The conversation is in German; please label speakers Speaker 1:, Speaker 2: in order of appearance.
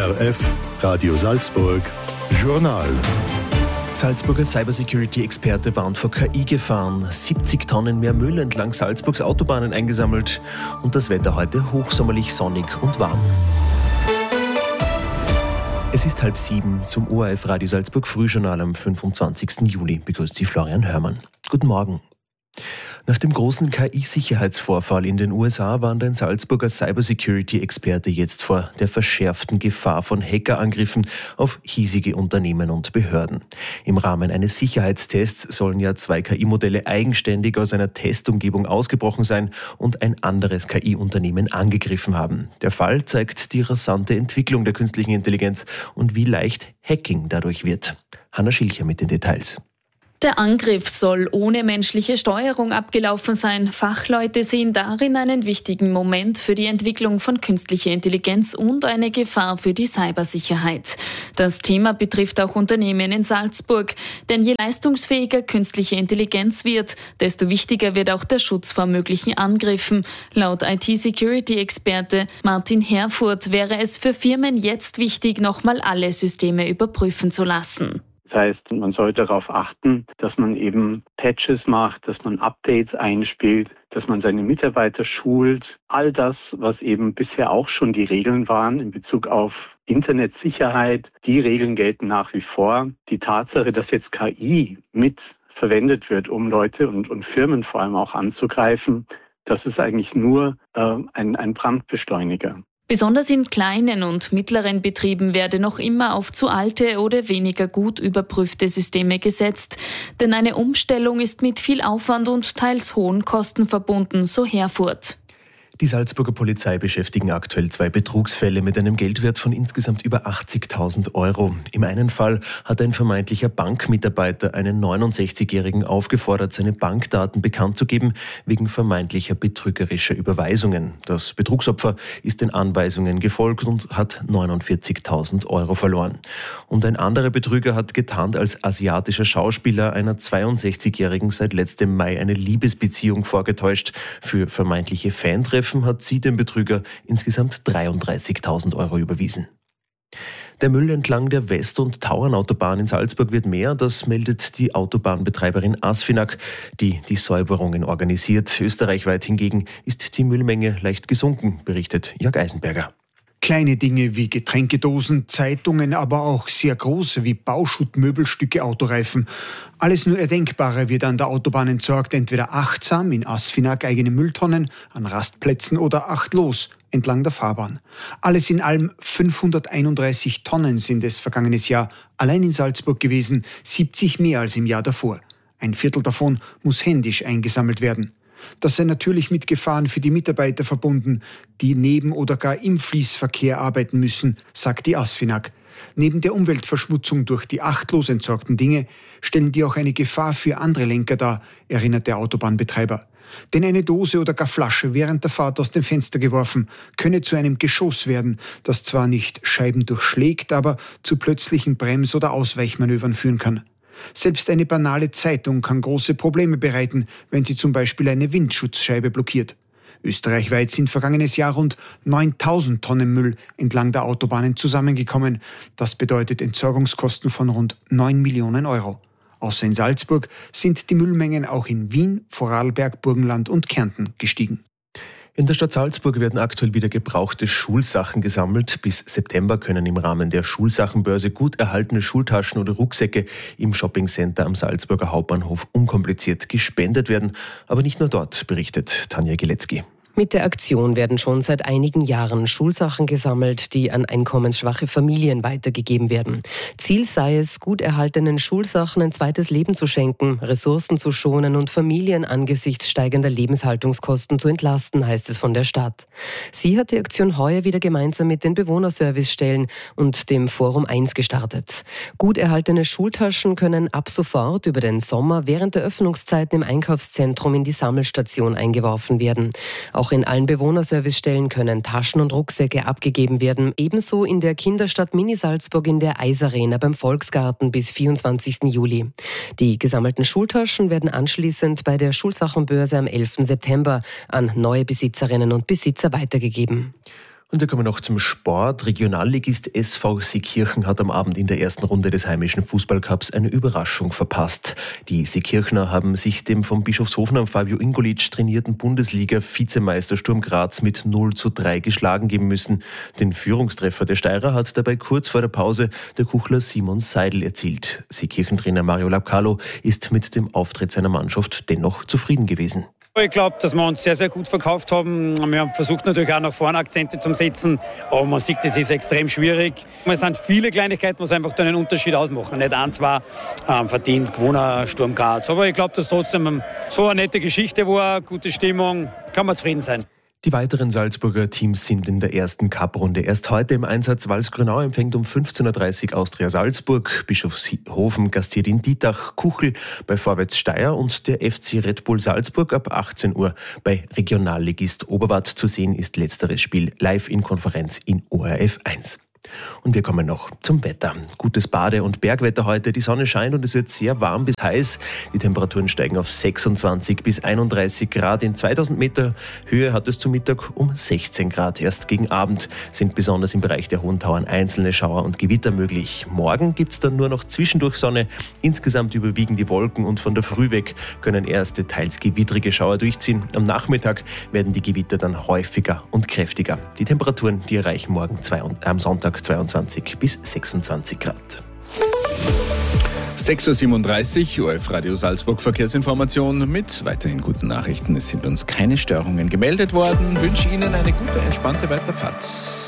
Speaker 1: ORF Radio Salzburg Journal.
Speaker 2: Salzburger Cybersecurity-Experte warnt vor KI-Gefahren. 70 Tonnen mehr Müll entlang Salzburgs Autobahnen eingesammelt. Und das Wetter heute hochsommerlich sonnig und warm. Es ist 6:30 zum ORF Radio Salzburg Frühjournal am 25. Juli. Begrüßt Sie Florian Hörmann. Guten Morgen. Nach dem großen KI-Sicherheitsvorfall in den USA warnt ein Salzburger Cybersecurity-Experte jetzt vor der verschärften Gefahr von Hackerangriffen auf hiesige Unternehmen und Behörden. Im Rahmen eines Sicherheitstests sollen ja 2 KI-Modelle eigenständig aus einer Testumgebung ausgebrochen sein und ein anderes KI-Unternehmen angegriffen haben. Der Fall zeigt die rasante Entwicklung der künstlichen Intelligenz und wie leicht Hacking dadurch wird. Hanna Schilcher mit den Details.
Speaker 3: Der Angriff soll ohne menschliche Steuerung abgelaufen sein. Fachleute sehen darin einen wichtigen Moment für die Entwicklung von künstlicher Intelligenz und eine Gefahr für die Cybersicherheit. Das Thema betrifft auch Unternehmen in Salzburg. Denn je leistungsfähiger künstliche Intelligenz wird, desto wichtiger wird auch der Schutz vor möglichen Angriffen. Laut IT-Security-Experte Martin Herfurth wäre es für Firmen jetzt wichtig, nochmal alle Systeme überprüfen zu lassen.
Speaker 4: Das heißt, man sollte darauf achten, dass man eben Patches macht, dass man Updates einspielt, dass man seine Mitarbeiter schult. All das, was eben bisher auch schon die Regeln waren in Bezug auf Internetsicherheit, die Regeln gelten nach wie vor. Die Tatsache, dass jetzt KI mit verwendet wird, um Leute und Firmen vor allem auch anzugreifen, das ist eigentlich nur ein Brandbeschleuniger.
Speaker 3: Besonders in kleinen und mittleren Betrieben werde noch immer auf zu alte oder weniger gut überprüfte Systeme gesetzt. Denn eine Umstellung ist mit viel Aufwand und teils hohen Kosten verbunden, so Herfurth.
Speaker 2: Die Salzburger Polizei beschäftigen aktuell 2 Betrugsfälle mit einem Geldwert von insgesamt über 80.000 €. Im einen Fall hat ein vermeintlicher Bankmitarbeiter einen 69-Jährigen aufgefordert, seine Bankdaten bekannt zu geben, wegen vermeintlicher betrügerischer Überweisungen. Das Betrugsopfer ist den Anweisungen gefolgt und hat 49.000 € verloren. Und ein anderer Betrüger hat getarnt als asiatischer Schauspieler einer 62-Jährigen seit letztem Mai eine Liebesbeziehung vorgetäuscht. Für vermeintliche Fantreffen hat sie dem Betrüger insgesamt 33.000 € überwiesen. Der Müll entlang der West- und Tauernautobahn in Salzburg wird mehr, das meldet die Autobahnbetreiberin ASFINAG, die die Säuberungen organisiert. Österreichweit hingegen ist die Müllmenge leicht gesunken, berichtet Jörg Eisenberger.
Speaker 5: Kleine Dinge wie Getränkedosen, Zeitungen, aber auch sehr große wie Bauschutt, Möbelstücke, Autoreifen. Alles nur Erdenkbare wird an der Autobahn entsorgt, entweder achtsam in ASFINAG eigene Mülltonnen, an Rastplätzen oder achtlos entlang der Fahrbahn. Alles in allem 531 Tonnen sind es vergangenes Jahr allein in Salzburg gewesen, 70 mehr als im Jahr davor. Ein Viertel davon muss händisch eingesammelt werden. Das sei natürlich mit Gefahren für die Mitarbeiter verbunden, die neben oder gar im Fließverkehr arbeiten müssen, sagt die ASFINAG. Neben der Umweltverschmutzung durch die achtlos entsorgten Dinge stellen die auch eine Gefahr für andere Lenker dar, erinnert der Autobahnbetreiber. Denn eine Dose oder gar Flasche während der Fahrt aus dem Fenster geworfen, könne zu einem Geschoss werden, das zwar nicht Scheiben durchschlägt, aber zu plötzlichen Brems- oder Ausweichmanövern führen kann. Selbst eine banale Zeitung kann große Probleme bereiten, wenn sie zum Beispiel eine Windschutzscheibe blockiert. Österreichweit sind vergangenes Jahr rund 9.000 Tonnen Müll entlang der Autobahnen zusammengekommen. Das bedeutet Entsorgungskosten von rund 9 Millionen €. Außer in Salzburg sind die Müllmengen auch in Wien, Vorarlberg, Burgenland und Kärnten gestiegen.
Speaker 2: In der Stadt Salzburg werden aktuell wieder gebrauchte Schulsachen gesammelt. Bis September können im Rahmen der Schulsachenbörse gut erhaltene Schultaschen oder Rucksäcke im Shoppingcenter am Salzburger Hauptbahnhof unkompliziert gespendet werden. Aber nicht nur dort, berichtet Tanja Gilecki.
Speaker 6: Mit der Aktion werden schon seit einigen Jahren Schulsachen gesammelt, die an einkommensschwache Familien weitergegeben werden. Ziel sei es, gut erhaltenen Schulsachen ein zweites Leben zu schenken, Ressourcen zu schonen und Familien angesichts steigender Lebenshaltungskosten zu entlasten, heißt es von der Stadt. Sie hat die Aktion heuer wieder gemeinsam mit den Bewohnerservicestellen und dem Forum 1 gestartet. Gut erhaltene Schultaschen können ab sofort über den Sommer während der Öffnungszeiten im Einkaufszentrum in die Sammelstation eingeworfen werden. Auch in allen Bewohnerservicestellen können Taschen und Rucksäcke abgegeben werden. Ebenso in der Kinderstadt Mini Salzburg in der Eisarena beim Volksgarten bis 24. Juli. Die gesammelten Schultaschen werden anschließend bei der Schulsachenbörse am 11. September an neue Besitzerinnen und Besitzer weitergegeben.
Speaker 2: Und wir kommen noch zum Sport. Regionalligist SV Seekirchen hat am Abend in der ersten Runde des heimischen Fußballcups eine Überraschung verpasst. Die Seekirchner haben sich dem vom Bischofshofener Fabio Ingolic trainierten Bundesliga-Vizemeister Sturm Graz mit 0:3 geschlagen geben müssen. Den Führungstreffer der Steirer hat dabei kurz vor der Pause der Kuchler Simon Seidel erzielt. Seekirchen-Trainer Mario Lapcalo ist mit dem Auftritt seiner Mannschaft dennoch zufrieden gewesen.
Speaker 7: Ich glaube, dass wir uns sehr, sehr gut verkauft haben. Wir haben versucht natürlich auch nach vorne Akzente zu setzen, aber man sieht, es ist extrem schwierig. Es sind viele Kleinigkeiten, die einfach dann einen Unterschied ausmachen. Nicht ein, zwei verdient, gewonnen, Sturm Graz. Aber ich glaube, dass trotzdem so eine nette Geschichte war, gute Stimmung, kann man zufrieden sein.
Speaker 2: Die weiteren Salzburger Teams sind in der ersten Cup-Runde erst heute im Einsatz. Walsgrünau empfängt um 15:30 Uhr Austria Salzburg, Bischofshofen gastiert in Dietach, Kuchel bei Vorwärts Steyr und der FC Red Bull Salzburg ab 18 Uhr bei Regionalligist Oberwart. Zu sehen ist letzteres Spiel live in Konferenz in ORF 1. Und wir kommen noch zum Wetter. Gutes Bade- und Bergwetter heute. Die Sonne scheint und es wird sehr warm bis heiß. Die Temperaturen steigen auf 26 bis 31 Grad. In 2000 Meter Höhe hat es zu Mittag um 16 Grad. Erst gegen Abend sind besonders im Bereich der Hohen Tauern einzelne Schauer und Gewitter möglich. Morgen gibt es dann nur noch zwischendurch Sonne. Insgesamt überwiegen die Wolken und von der Früh weg können erste teils gewittrige Schauer durchziehen. Am Nachmittag werden die Gewitter dann häufiger und kräftiger. Die Temperaturen, die erreichen morgen am Sonntag 22 bis 26 Grad.
Speaker 8: 6:37 Uhr, ORF Radio Salzburg Verkehrsinformation mit weiterhin guten Nachrichten. Es sind uns keine Störungen gemeldet worden. Ich wünsche Ihnen eine gute, entspannte Weiterfahrt.